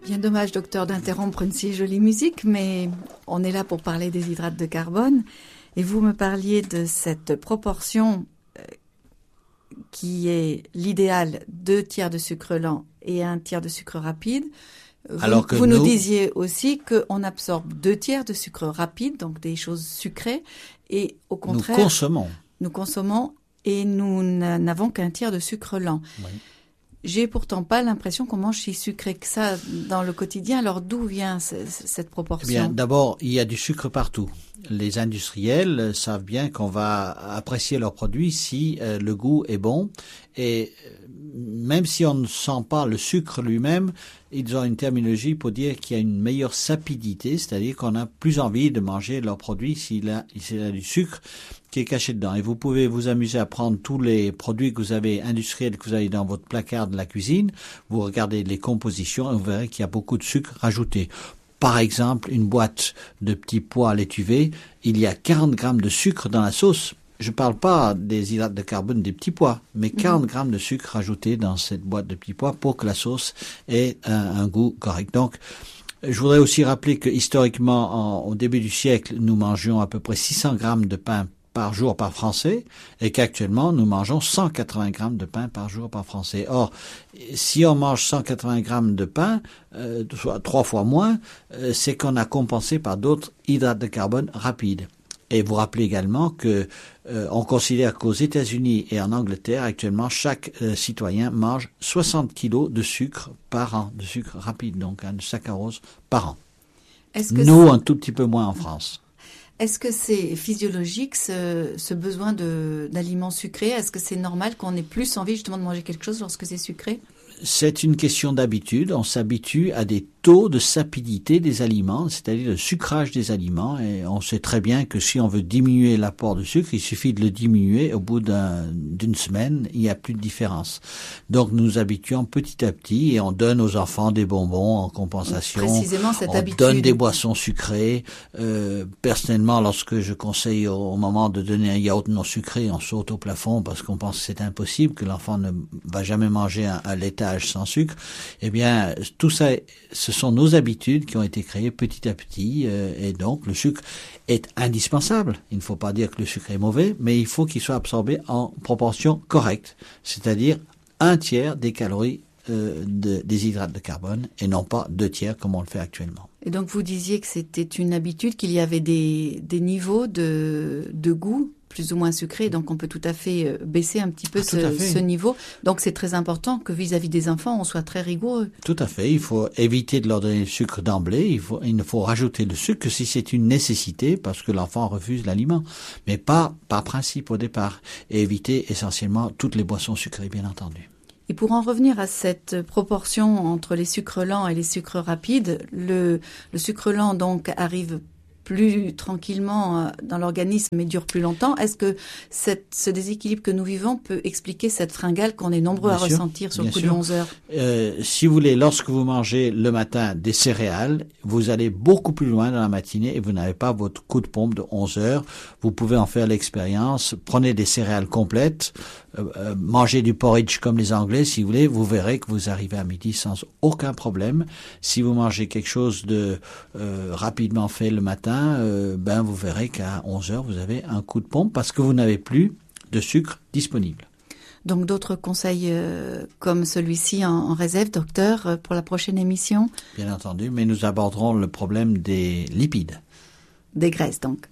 Bien dommage, docteur, d'interrompre une si jolie musique, mais on est là pour parler des hydrates de carbone. Et vous me parliez de cette proportion qui est l'idéal, 2 tiers de sucre lent et 1 tiers de sucre rapide. Vous nous disiez aussi qu'on absorbe 2 tiers de sucre rapide, donc des choses sucrées, et au contraire... Nous consommons et nous n'avons qu'1 tiers de sucre lent. Oui. J'ai pourtant pas l'impression qu'on mange si sucré que ça dans le quotidien. Alors d'où vient cette proportion ? Eh bien, d'abord, il y a du sucre partout. Les industriels savent bien qu'on va apprécier leurs produits si le goût est bon. Et même si on ne sent pas le sucre lui-même, ils ont une terminologie pour dire qu'il y a une meilleure sapidité, c'est-à-dire qu'on a plus envie de manger leurs produits s'il a du sucre qui est caché dedans. Et vous pouvez vous amuser à prendre tous les produits que vous avez industriels, que vous avez dans votre placard de la cuisine, vous regardez les compositions et vous verrez qu'il y a beaucoup de sucre rajouté. Par exemple, une boîte de petits pois laituvés, il y a 40 grammes de sucre dans la sauce. Je ne parle pas des hydrates de carbone des petits pois, mais 40 grammes de sucre rajouté dans cette boîte de petits pois pour que la sauce ait un goût correct. Donc, je voudrais aussi rappeler que historiquement, au début du siècle, nous mangions à peu près 600 grammes de pain par jour par Français, et qu'actuellement, nous mangeons 180 grammes de pain par jour par Français. Or, si on mange 180 grammes de pain, soit 3 fois moins, c'est qu'on a compensé par d'autres hydrates de carbone rapides. Et vous rappelez également que on considère qu'aux États-Unis et en Angleterre, actuellement, chaque citoyen mange 60 kilos de sucre par an, de sucre rapide, donc de saccharose par an. Nous, un tout petit peu moins en France. Est-ce que c'est physiologique, ce besoin d'aliments sucrés ? Est-ce que c'est normal qu'on ait plus envie justement de manger quelque chose lorsque c'est sucré ? C'est une question d'habitude. On s'habitue à des taux de sapidité des aliments, c'est-à-dire le sucrage des aliments. Et on sait très bien que si on veut diminuer l'apport de sucre, il suffit de le diminuer. Au bout d'une semaine, il n'y a plus de différence. Donc nous nous habituons petit à petit et on donne aux enfants des bonbons en compensation. Précisément cette habitude. On donne des boissons sucrées. Personnellement, lorsque je conseille au moment de donner un yaourt non sucré, on saute au plafond parce qu'on pense que c'est impossible, que l'enfant ne va jamais manger un laitage sans sucre. Eh bien, tout ça, ce sont nos habitudes qui ont été créées petit à petit, et donc le sucre est indispensable. Il ne faut pas dire que le sucre est mauvais, mais il faut qu'il soit absorbé en proportion correcte, c'est-à-dire 1 tiers des calories des hydrates de carbone et non pas 2 tiers comme on le fait actuellement. Et donc vous disiez que c'était une habitude, qu'il y avait des niveaux de goût plus ou moins sucré, donc on peut tout à fait baisser un petit peu ce niveau. Donc c'est très important que vis-à-vis des enfants, on soit très rigoureux. Tout à fait, il faut éviter de leur donner le sucre d'emblée, il ne faut rajouter le sucre que si c'est une nécessité, parce que l'enfant refuse l'aliment, mais pas par principe au départ, et éviter essentiellement toutes les boissons sucrées, bien entendu. Et pour en revenir à cette proportion entre les sucres lents et les sucres rapides, le sucre lent donc arrive plus tranquillement dans l'organisme et dure plus longtemps. Est-ce que ce déséquilibre que nous vivons peut expliquer cette fringale qu'on est nombreux à ressentir sur le coup de 11 heures ? Si vous voulez, lorsque vous mangez le matin des céréales, vous allez beaucoup plus loin dans la matinée et vous n'avez pas votre coup de pompe de 11 heures. Vous pouvez en faire l'expérience. Prenez des céréales complètes, mangez du porridge comme les Anglais, si vous voulez, vous verrez que vous arrivez à midi sans aucun problème. Si vous mangez quelque chose de rapidement fait le matin, vous verrez qu'à 11 heures, vous avez un coup de pompe parce que vous n'avez plus de sucre disponible. Donc d'autres conseils comme celui-ci en réserve, docteur, pour la prochaine émission ? Bien entendu, mais nous aborderons le problème des lipides. Des graisses donc.